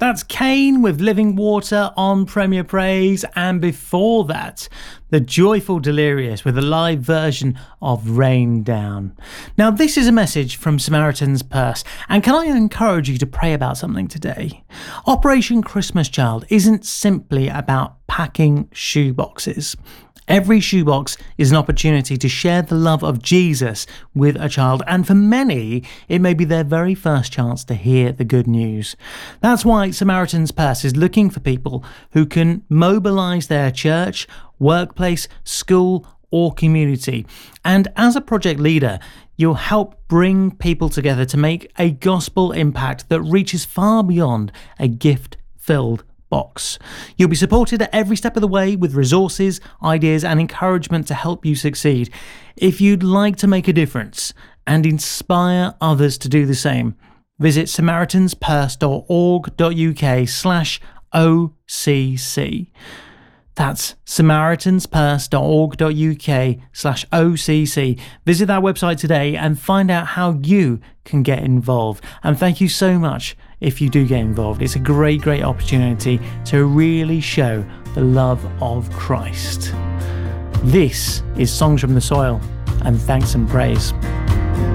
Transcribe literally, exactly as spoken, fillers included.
That's Kane with Living Water on Premier Praise, and before that, the Joyful Delirious with a live version of Rain Down. Now, this is a message from Samaritan's Purse, and can I encourage you to pray about something today? Operation Christmas Child isn't simply about packing shoeboxes. Every shoebox is an opportunity to share the love of Jesus with a child, and for many, it may be their very first chance to hear the good news. That's why Samaritan's Purse is looking for people who can mobilise their church, workplace, school, or community. And as a project leader, you'll help bring people together to make a gospel impact that reaches far beyond a gift-filled box. You'll be supported at every step of the way with resources, ideas, and encouragement to help you succeed. If you'd like to make a difference and inspire others to do the same, visit samaritanspurse.org.uk slash OCC. That's samaritanspurse.org.uk slash OCC. Visit that website today and find out how you can get involved. And thank you so much if you do get involved. It's a great, great opportunity to really show the love of Christ. This is Songs from the Soil, and thanks and praise.